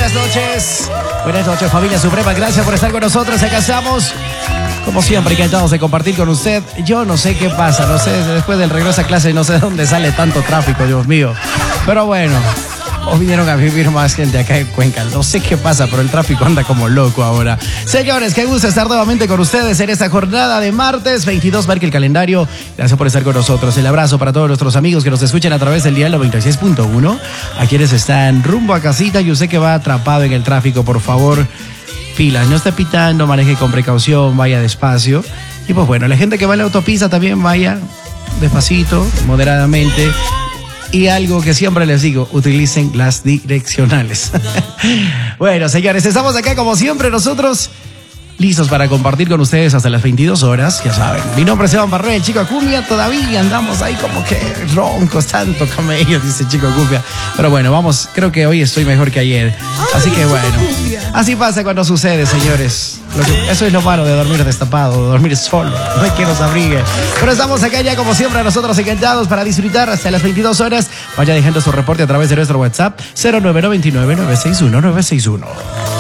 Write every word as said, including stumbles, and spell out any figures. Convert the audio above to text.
buenas noches. Buenas noches, familia suprema. Gracias por estar con nosotros. Acá estamos. Como siempre, encantados de compartir con usted. Yo no sé qué pasa, no sé, después del regreso a clase, no sé dónde sale tanto tráfico, Dios mío. Pero bueno, o vinieron a vivir más gente acá en Cuenca. No sé qué pasa, pero el tráfico anda como loco ahora. Señores, qué gusto estar nuevamente con ustedes en esta jornada de martes veintidós. Marque el calendario. Gracias por estar con nosotros. El abrazo para todos nuestros amigos que nos escuchan a través del dial noventa y seis punto uno. A quienes están rumbo a casita, yo sé que va atrapado en el tráfico, por favor, pilas, no esté pitando, maneje con precaución, vaya despacio. Y pues bueno, la gente que va en la autopista también vaya despacito, moderadamente. Y algo que siempre les digo, utilicen las direccionales. Bueno, señores, estamos acá como siempre nosotros, listos para compartir con ustedes hasta las veintidós horas, ya saben. Mi nombre es Esteban Barré, el Chico Cumbia. Todavía andamos ahí como que roncos, tanto camello, dice Chico Cumbia. Pero bueno, vamos, creo que hoy estoy mejor que ayer. Así que bueno, así pasa cuando sucede, señores. Lo que, eso es lo malo de dormir destapado, de dormir solo. No hay quien nos abrigue. Pero estamos acá ya como siempre, nosotros encantados para disfrutar hasta las veintidós horas. Vaya dejando su reporte a través de nuestro WhatsApp cero nueve nueve nueve nueve seis uno nueve seis uno.